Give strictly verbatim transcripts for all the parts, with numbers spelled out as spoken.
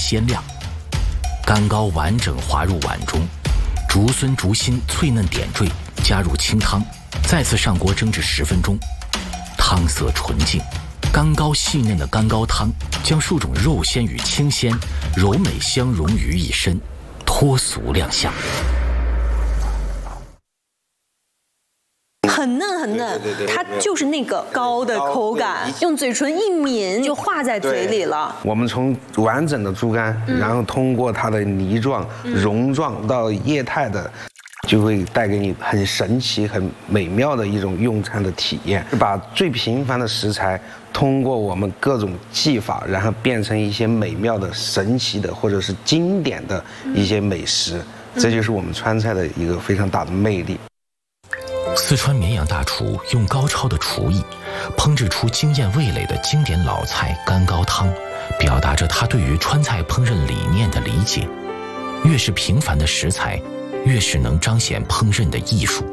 鲜亮。干糕完整滑入碗中，竹荪、竹心脆嫩点缀，加入清汤，再次上锅蒸至十分钟。汤色纯净，干糕细嫩的干糕汤将数种肉鲜与清鲜柔美相融于一身，脱俗亮相。 很嫩很嫩，它就是那个糕的口感，用嘴唇一抿就化在嘴里了。 我们从完整的猪肝，然后通过它的泥状、蓉状到液态的，就会带给你很神奇、很美妙的一种用餐的体验。把最平凡的食材，通过我们各种技法，然后变成一些美妙的、神奇的或者是经典的一些美食，这就是我们川菜的一个非常大的魅力。 四川绵阳大厨用高超的厨艺，烹制出惊艳味蕾的经典老菜干糕汤，表达着他对于川菜烹饪理念的理解。越是平凡的食材，越是能彰显烹饪的艺术。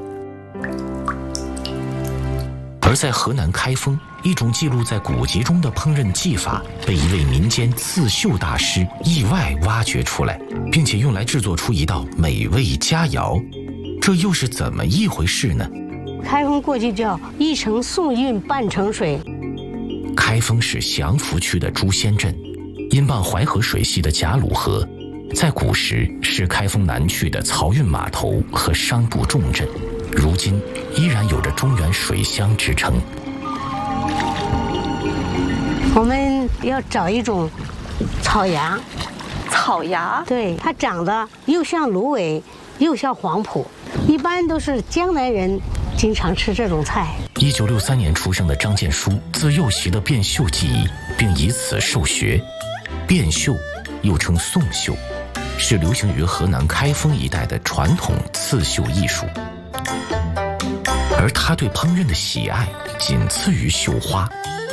而在河南开封，一种记录在古籍中的烹饪技法，被一位民间刺绣大师意外挖掘出来，并且用来制作出一道美味佳肴。这又是怎么一回事呢？ 开封过去叫一城宋运半城水。 开封市祥符区的朱仙镇，因傍淮河水系的贾鲁河，在古时是开封南区的漕运码头和商埠重镇，如今依然有着中原水乡之称。 我们要找一种草芽， 草芽， 对，它长得又像芦苇，又像黄脯。一般都是江南人经常吃这种菜。 一九六三年出生的张建书自幼习得变绣技艺，并以此受学。变绣又称宋绣，是流行于河南开封一带的传统刺绣艺术。而他对烹饪的喜爱仅次于绣花。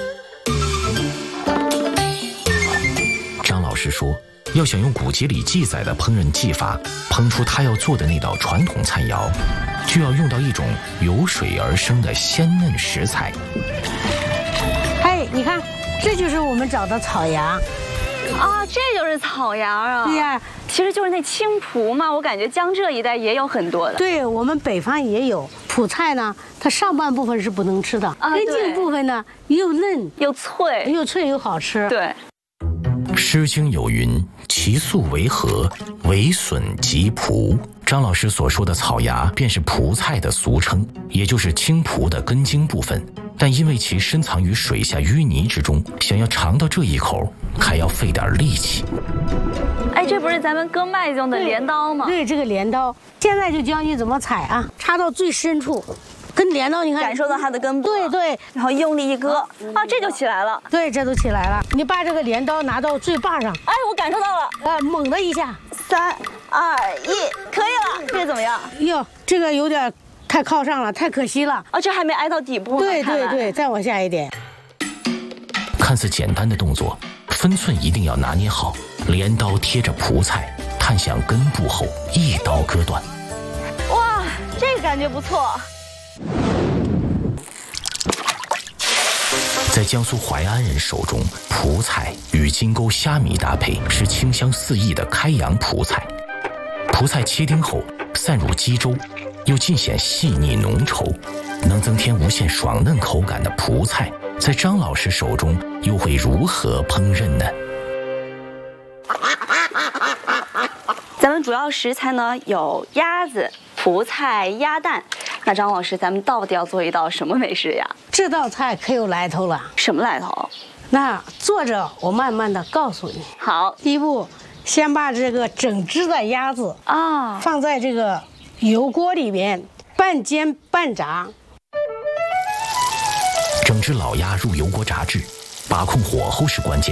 张老师说，要想用古籍里记载的烹饪技法烹出他要做的那道传统菜肴，就要用到一种由水而生的鲜嫩食材。 哎，你看，这就是我们找的草芽。 啊，这就是草芽啊！ 对呀， 其实就是那青蒲嘛，我感觉江浙一带也有很多的。 对，我们北方也有。蒲菜呢，它上半部分是不能吃的， 啊， 根茎部分呢又嫩又脆， 又脆又好吃。 对。 《诗经》有云：“其素为禾，为笋及蒲。”张老师所说的草芽便是蒲菜的俗称，也就是青蒲的根茎部分。但因为其深藏于水下淤泥之中，想要尝到这一口，还要费点力气。 哎，这不是咱们割麦用的镰刀吗？ 对，这个镰刀，现在就教你怎么采啊，插到最深处。跟镰刀，你看， 感受到它的根部， 对对， 然后用力一割，啊，这就起来了。 对，这都起来了。你把这个镰刀拿到最把上， 哎，我感受到了， 呃，猛的一下， 三二一，可以了。这怎么样？ 哟，这个有点太靠上了，太可惜了。 啊，这还没挨到底部呢。 对对对，再往下一点。 看似简单的动作，分寸一定要拿捏好。镰刀贴着蒲菜，探向根部后，一刀割断。 哇，这个感觉不错。 在江苏淮安人手中，蒲菜与金钩虾米搭配是清香四溢的开阳蒲菜。蒲菜切丁后散入鸡粥，又尽显细腻浓稠，能增添无限爽嫩口感的蒲菜，在张老师手中又会如何烹饪呢？ 咱们主要食材呢有鸭子、蒲菜、鸭蛋。那张老师，咱们到底要做一道什么美食呀？ 这道菜可有来头了。 什么来头？ 那做着我慢慢的告诉你。 好， 第一步，先把这个整只的鸭子啊放在这个油锅里边，半煎半炸。 整只老鸭入油锅炸制，把控火候是关键。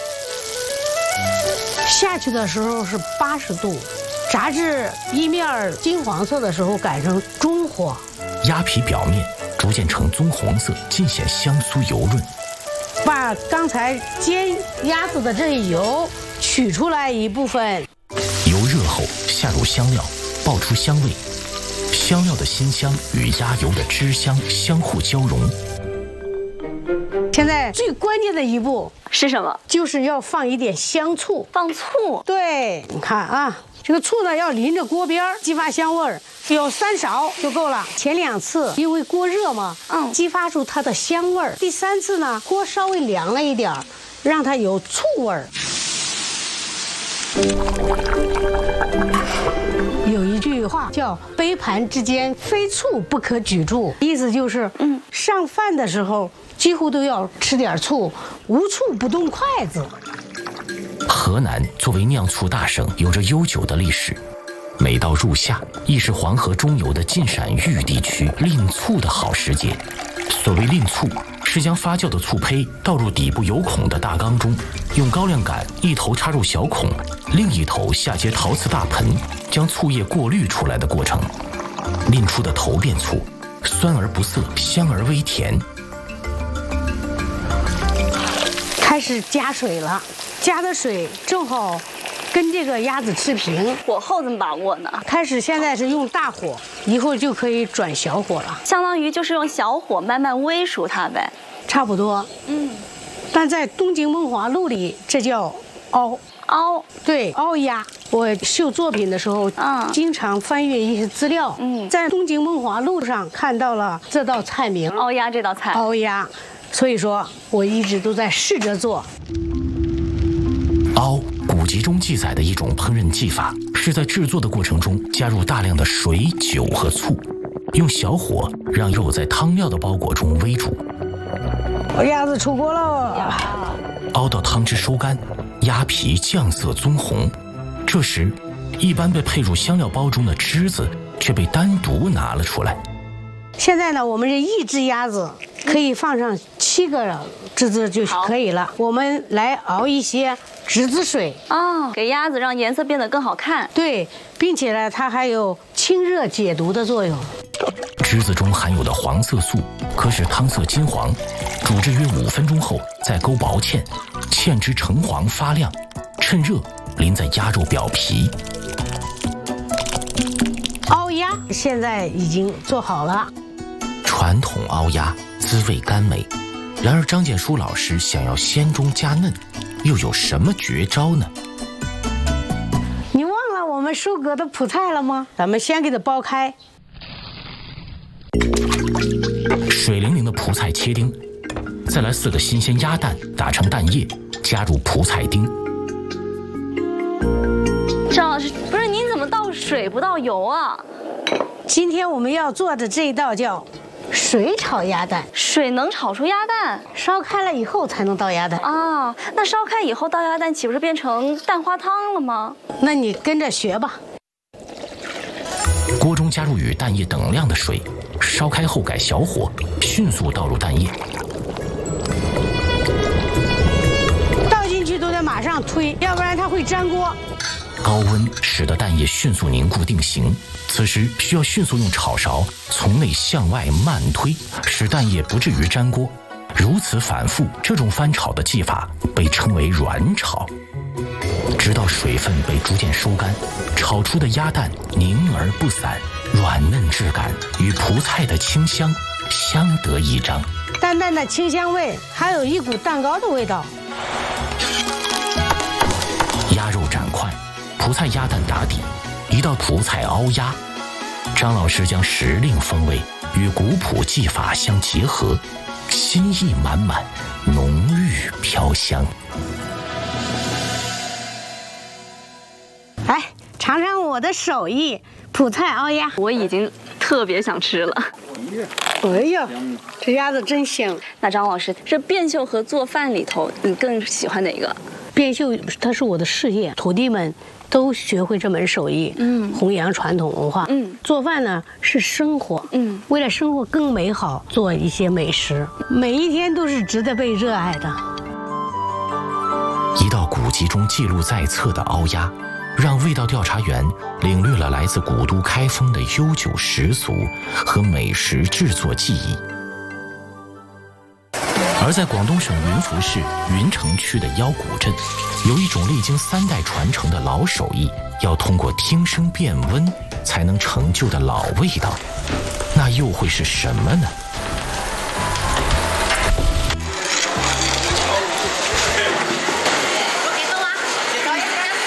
下去的时候是八十度。炸至一面金黄色的时候改成中火， 鸭皮表面逐渐呈棕红色，尽显香酥油润。 把刚才煎鸭子的这油取出来一部分， 油热后下入香料，爆出香味，香料的辛香与鸭油的脂香相互交融。 现在最关键的一步是什么？ 就是要放一点香醋。 放醋。 对，你看啊，这个醋呢要淋着锅边，激发香味儿，有三勺就够了。前两次因为锅热嘛，嗯，激发出它的香味儿。第三次呢，锅稍微凉了一点儿，让它有醋味儿。有一句话叫“杯盘之间，非醋不可举箸”，意思就是，嗯，上饭的时候几乎都要吃点醋，无醋不动筷子。 河南作为酿醋大省，有着悠久的历史。每到入夏，亦是黄河中游的晋陕豫地区吝醋的好时节。所谓吝醋，是将发酵的醋胚倒入底部有孔的大缸中，用高粱杆一头插入小孔，另一头下接陶瓷大盆，将醋液过滤出来的过程。吝出的头遍醋，酸而不涩，香而微甜。 开始加水了，加的水正好跟这个鸭子持平。 火候怎么把握呢？ 开始现在是用大火，一会儿就可以转小火了。 相当于就是用小火慢慢煨熟它呗。 差不多。嗯。但在东京梦华录里，这叫熬。 熬。对， 熬鸭。我秀作品的时候，嗯，经常翻阅一些资料。嗯，在东京梦华录上看到了这道菜名。 熬鸭这道菜。 熬鸭。所以说，我一直都在试着做。 熬，古籍中记载的一种烹饪技法，是在制作的过程中加入大量的水、酒和醋，用小火让肉在汤料的包裹中煨煮。 鸭子出锅了， 熬到汤汁收干，鸭皮酱色棕红，这时，一般被配入香料包中的汁子却被单独拿了出来。 现在呢，我们这一只鸭子可以放上七个栀子就可以了。我们来熬一些栀子水啊，给鸭子让颜色变得更好看。 对，并且呢，它还有清热解毒的作用。 栀子中含有的黄色素可使汤色金黄，煮至约五分钟后再勾薄芡，芡汁橙黄发亮，趁热淋在鸭肉表皮。 熬鸭现在已经做好了。 传统熬鸭滋味甘美，然而张建书老师想要鲜中加嫩，又有什么绝招呢？ 你忘了我们收割的蒲菜了吗？咱们先给它剥开， 水灵灵的蒲菜切丁，再来四个新鲜鸭蛋打成蛋液，加入蒲菜丁。 张老师，不是您怎么倒水不倒油啊？ 今天我们要做的这一道叫水炒鸭蛋。 水能炒出鸭蛋？ 烧开了以后才能倒鸭蛋啊。那烧开以后倒鸭蛋，岂不是变成蛋花汤了吗？ 那你跟着学吧。 锅中加入与蛋液等量的水，烧开后改小火，迅速倒入蛋液。 倒进去都得马上推，要不然它会粘锅。 高温使得蛋液迅速凝固定型，此时需要迅速用炒勺从内向外慢推，使蛋液不至于粘锅。如此反复，这种翻炒的技法被称为软炒。直到水分被逐渐收干，炒出的鸭蛋凝而不散，软嫩质感与蒲菜的清香相得益彰。 淡淡的清香味，还有一股蛋糕的味道。 鸭肉斩块，蒲菜鸭蛋打底，一道蒲菜熬鸭。张老师将时令风味与古朴技法相结合，心意满满，浓郁飘香。 来尝尝我的手艺，蒲菜熬鸭。 我已经特别想吃了。 哎呀，这鸭子真香。 那张老师，这变绣和做饭里头，你更喜欢哪个？ 变绣它是我的事业，徒弟们都学会这门手艺，嗯，弘扬传统文化，嗯，做饭呢是生活，嗯，为了生活更美好，做一些美食，每一天都是值得被热爱的。 一道古籍中记录在册的熬鸭，让味道调查员领略了来自古都开封的悠久习俗和美食制作技艺。而在广东省云浮市云城区的腰鼓镇，有一种历经三代传承的老手艺，要通过听声辨温才能成就的老味道，那又会是什么呢？